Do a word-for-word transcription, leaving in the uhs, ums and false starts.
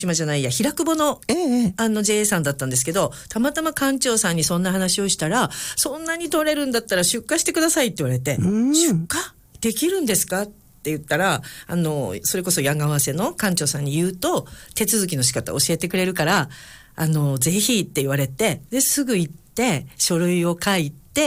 島じゃないや平久保の、 ええ、 あの ジェーエー さんだったんですけど、たまたま館長さんにそんな話をしたら、そんなに取れるんだったら出荷してくださいって言われて、出荷できるんですかって言ったら、あのそれこそ柳川瀬の館長さんに言うと手続きの仕方教えてくれるから、あのぜひって言われて、ですぐ行って書類を書いて